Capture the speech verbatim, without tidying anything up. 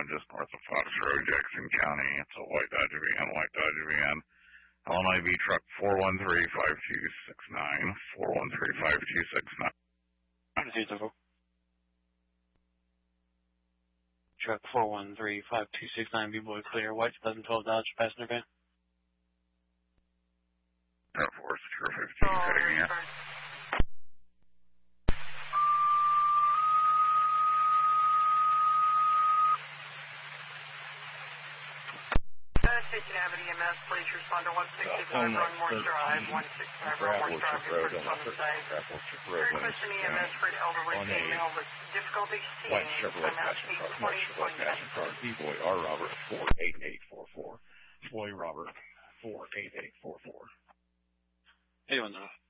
just north of Fox Road, Jackson County. It's a white Dodge van, white Dodge van. Illinois V truck four one three, five two six nine, four one three, five two six nine. Truck four one three, five two six nine, B-Boy clear, white two thousand twelve Dodge passenger van. Air Force, Secure fifteen, oh, heading here. Station Avenue E M S, please respond to one sixty-five Runmore Drive, one sixty-five Runmore Drive, reports on the site. Requesting E M S for an elderly female with difficulty seeing. White Chevrolet passenger car, white Chevrolet passenger car, B-Boy R. Robert, four eight eight four four. Boy Robert, four eight eight four four. Hey, on the